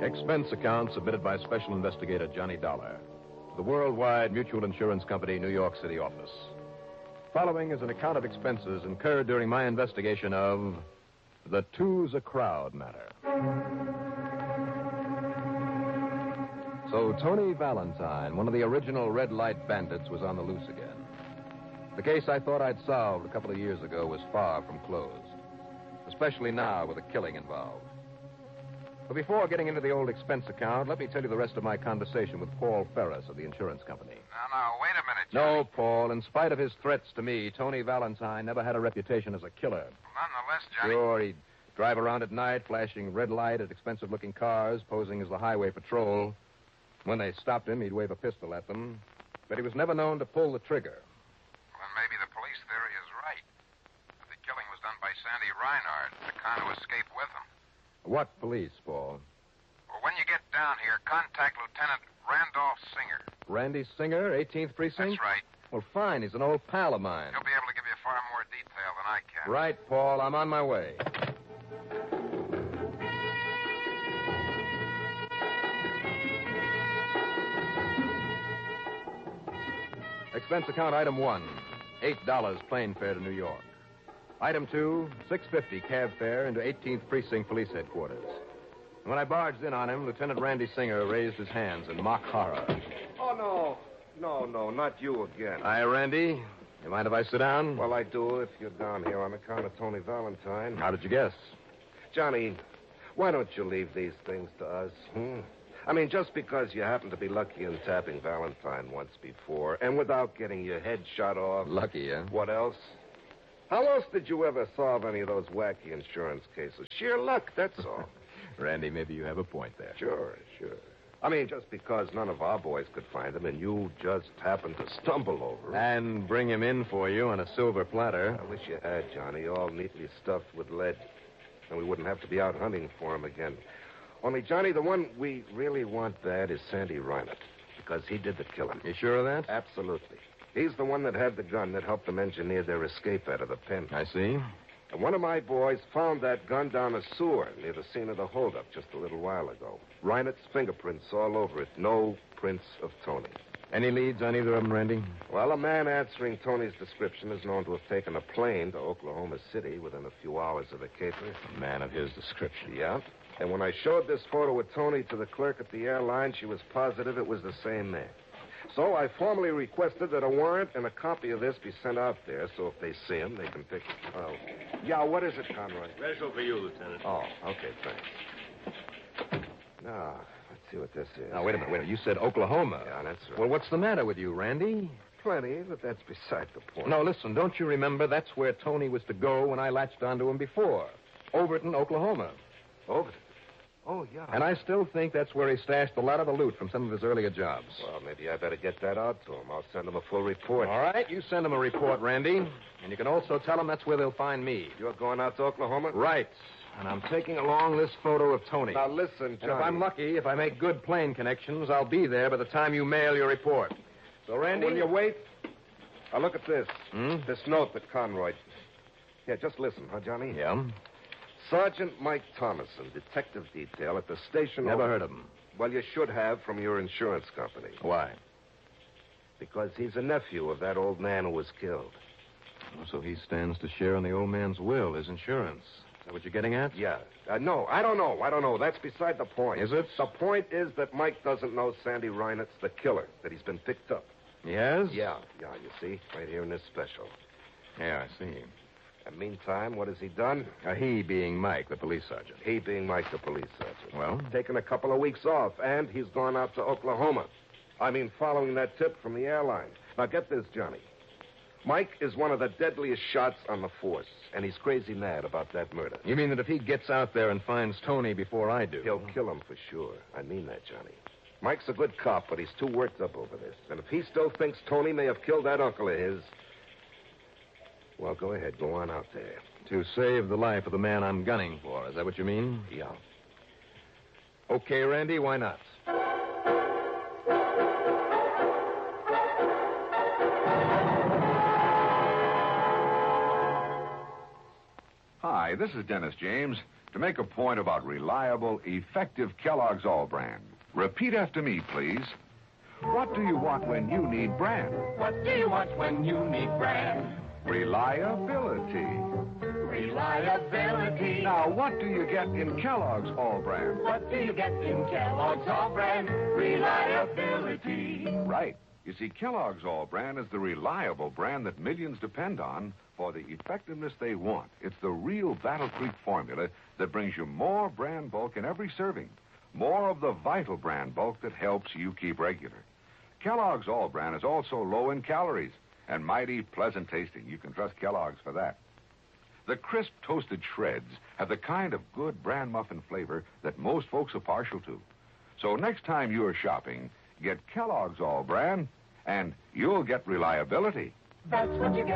Expense account submitted by Special Investigator Johnny Dollar to the Worldwide Mutual Insurance Company, New York City office. Following is an account of expenses incurred during my investigation of the Two's a Crowd matter. So Tony Valentine, one of the original Red Light Bandits, was on the loose again. The case I thought I'd solved a couple of years ago was far from closed, especially now with a killing involved. But before getting into the old expense account, let me tell you the rest of my conversation with Paul Ferris of the insurance company. Now, wait a minute, Johnny. No, Paul. In spite of his threats to me, Tony Valentine never had a reputation as a killer. Nonetheless, Johnny. Sure, he'd drive around at night, flashing red light at expensive-looking cars, posing as the highway patrol. When they stopped him, he'd wave a pistol at them. But he was never known to pull the trigger. Well, maybe the police theory is right. That the killing was done by Sandy Reinhardt, the con who escaped with him. What police, Paul? Well, when you get down here, contact Lieutenant Randolph Singer. Randy Singer, 18th Precinct? That's right. Well, fine. He's an old pal of mine. He'll be able to give you far more detail than I can. Right, Paul. I'm on my way. Expense account item 1, $8 plane fare to New York. Item 2, $6.50 cab fare into 18th Precinct Police Headquarters. And when I barged in on him, Lieutenant Randy Singer raised his hands in mock horror. Oh, no. No, not you again. Hi, Randy. You mind if I sit down? Well, I do if you're down here on account of Tony Valentine. How did you guess? Johnny, why don't you leave these things to us? I mean, just because you happen to be lucky in tapping Valentine once before, and without getting your head shot off. Lucky, huh? What else? How else did you ever solve any of those wacky insurance cases? Sheer luck, that's all. Randy, maybe you have a point there. Sure. I mean, just because none of our boys could find him and you just happened to stumble over him. And bring him in for you on a silver platter. I wish you had, Johnny, all neatly stuffed with lead. And we wouldn't have to be out hunting for him again. Only, Johnny, the one we really want bad is Sandy Reinhardt, because he did the killing. You sure of that? Absolutely. He's the one that had the gun that helped them engineer their escape out of the pen. I see. And one of my boys found that gun down a sewer near the scene of the holdup just a little while ago. Reinhardt's fingerprints all over it. No prints of Tony. Any leads on either of them, Randy? Well, a man answering Tony's description is known to have taken a plane to Oklahoma City within a few hours of the caper. A man of his description. Yeah. And when I showed this photo of Tony to the clerk at the airline, she was positive it was the same man. So I formally requested that a warrant and a copy of this be sent out there, so if they see him, they can pick it. Oh. Yeah, what is it, Conroy? Special for you, Lieutenant. Oh, okay, thanks. Now, let's see what this is. Now, wait a minute. You said Oklahoma. Yeah, that's right. Well, what's the matter with you, Randy? Plenty, but that's beside the point. No, listen, don't you remember that's where Tony was to go when I latched onto him before? Overton, Oklahoma. Overton? Oh, yeah. And I still think that's where he stashed a lot of the loot from some of his earlier jobs. Well, maybe I better get that out to him. I'll send him a full report. All right, you send him a report, Randy. And you can also tell him that's where they'll find me. You're going out to Oklahoma? Right. And I'm taking along this photo of Tony. Now, listen, Johnny. And if I'm lucky, if I make good plane connections, I'll be there by the time you mail your report. So, Randy... Will you wait? Now, look at this. Hmm? This note that Conroy... Yeah, just listen, huh, Johnny? Yeah? Sergeant Mike Thomason, detective detail at the station... Never heard of him. Well, you should have from your insurance company. Why? Because he's a nephew of that old man who was killed. Oh, so he stands to share in the old man's will, his insurance. Is that what you're getting at? Yeah. No, I don't know. That's beside the point. Is it? The point is that Mike doesn't know Sandy Reinhardt's the killer, that he's been picked up. Yes? Yeah, you see, right here in this special. Yeah, I see. And meantime, what has he done? He being Mike, the police sergeant. He being Mike, the police sergeant. Well? Taken a couple of weeks off, and he's gone out to Oklahoma. I mean, following that tip from the airline. Now, get this, Johnny. Mike is one of the deadliest shots on the force, and he's crazy mad about that murder. You mean that if he gets out there and finds Tony before I do... He'll kill him for sure. I mean that, Johnny. Mike's a good cop, but he's too worked up over this. And if he still thinks Tony may have killed that uncle of his... Well, go ahead. Go on out there. To save the life of the man I'm gunning for. Is that what you mean? Yeah. Okay, Randy, why not? Hi, Hi, this is Dennis James to make a point about reliable, effective Kellogg's All Brand. Repeat after me, please. What do you want when you need brand? What do you want when you need brand? Reliability. Reliability. Now, what do you get in Kellogg's All Brand? What do you get in Kellogg's All Brand? Reliability. Right. You see, Kellogg's All Brand is the reliable brand that millions depend on for the effectiveness they want. It's the real Battle Creek formula that brings you more brand bulk in every serving. More of the vital brand bulk that helps you keep regular. Kellogg's All Brand is also low in calories and mighty pleasant tasting. You can trust Kellogg's for that. The crisp toasted shreds have the kind of good bran muffin flavor that most folks are partial to. So next time you're shopping, get Kellogg's All Brand, and you'll get reliability. That's what you get.